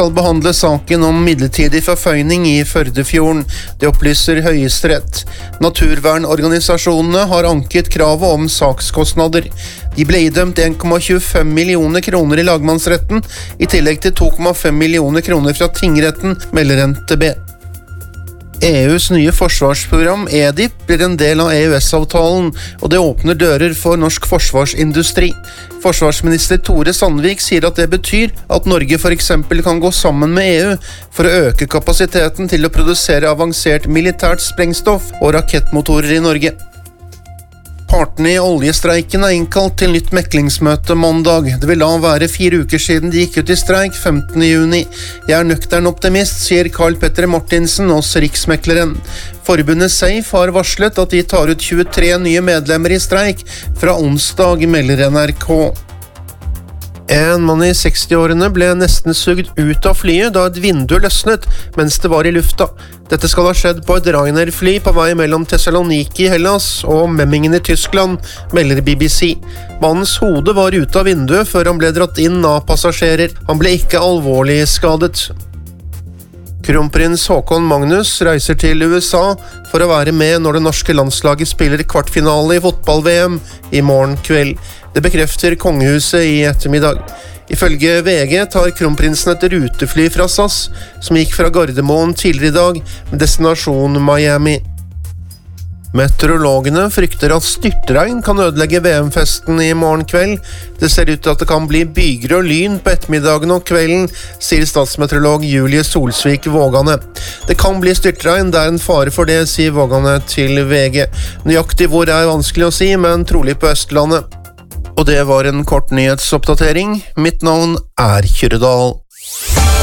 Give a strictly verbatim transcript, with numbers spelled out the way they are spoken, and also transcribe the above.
skal behandle saken om midlertidig forføyning i Førdefjorden. Det opplyser Høyesterett. Naturvernorganisasjonene har anket kravet om sakskostnader. De ble idømt en komma tjuefem millioner kroner i lagmannsretten, i tillegg til to komma fem millioner kroner fra tingretten, melder N T B. E U's nye forsvarsprogram E D I P blir en del av E U S-avtalen, og det åpner dører for norsk forsvarsindustri. Forsvarsminister Tore Sandvik sier at det betyr at Norge for eksempel kan gå sammen med E U for å øke kapasiteten til å produsere avansert militært sprengstoff og rakettmotorer i Norge. Partene i oljestreiken er innkalt til nytt meklingsmøte mandag. Det vil da være fire uker siden de gikk ut i streik femtende juni. Jeg er nøktern optimist, sier Carl Petter Martinsen hos Riksmekleren. Forbundet SAFE har varslet at de tar ut tjuetre nye medlemmer i streik fra onsdag, melder N R K. En mann i sekstiårene ble nesten sugd ut av flyet da et vindu løsnet mens det var i lufta. Dette skal ha skjedd på et Ryanair-fly på vei mellom Thessaloniki i Hellas og Memmingen i Tyskland, melder B B C. Mannens hode var ute av vinduet før han ble dratt inn av passasjerer. Han ble ikke alvorlig skadet. Kronprins Haakon Magnus reiser til U S A for å være med når det norske landslaget spiller kvartfinale i fotball-V M i morgen kveld. Det bekrefter kongehuset i ettermiddag. Ifølge V G tar kronprinsen et rutefly fra S A S, som gikk fra Gardermoen tidligere i dag, med destinasjon Miami. Meteorologene frykter at styrtregn kan ødelegge V M-festen i morgen kveld. Det ser ut til at det kan bli byger og lyn på ettermiddagen og kvelden, sier statsmeteorolog Julie Solsvik Vågane. Det kan bli styrtregn, det er en fare for det, sier Vågane til V G. Nøyaktig hvor er vanskelig å si, men trolig på Østlandet. Og det var en kort nyhetsoppdatering. Mitt navn er Kyrre Dahl.